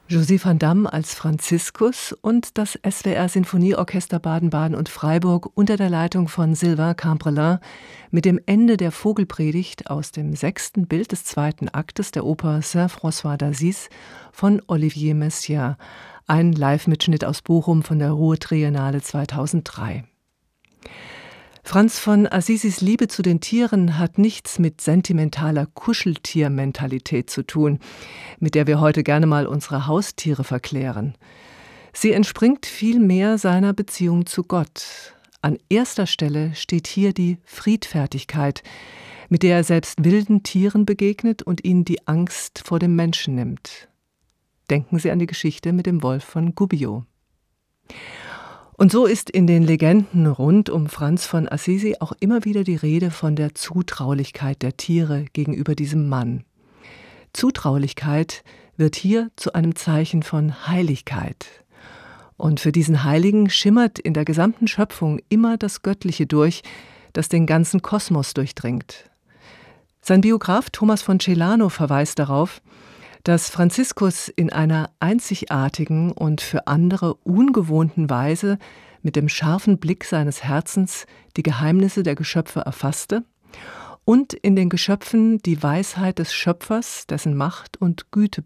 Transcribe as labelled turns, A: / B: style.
A: José van Damme als Franziskus und das SWR-Sinfonieorchester Baden-Baden und Freiburg unter der Leitung von Sylvain Cambrelin mit dem Ende der Vogelpredigt aus dem 6. Bild des 2. Aktes der Oper Saint-François d'Assise von Olivier Messiaen, ein Live-Mitschnitt aus Bochum von der Ruhr Triennale 2003. Franz von Assisis Liebe zu den Tieren hat nichts mit sentimentaler Kuscheltiermentalität zu tun, mit der wir heute gerne mal unsere Haustiere verklären. Sie entspringt vielmehr seiner Beziehung zu Gott. An erster Stelle steht hier die Friedfertigkeit, mit der er selbst wilden Tieren begegnet und ihnen die Angst vor dem Menschen nimmt. Denken Sie an die Geschichte mit dem Wolf von Gubbio. Und so ist in den Legenden rund um Franz von Assisi auch immer wieder die Rede von der Zutraulichkeit der Tiere gegenüber diesem Mann. Zutraulichkeit wird hier zu einem Zeichen von Heiligkeit. Und für diesen Heiligen schimmert in der gesamten Schöpfung immer das Göttliche durch, das den ganzen Kosmos durchdringt. Sein Biograf Thomas von Celano verweist darauf, dass Franziskus in einer einzigartigen und für andere ungewohnten Weise mit dem scharfen Blick seines Herzens die Geheimnisse der Geschöpfe erfasste und in den Geschöpfen die Weisheit des Schöpfers, dessen Macht und Güte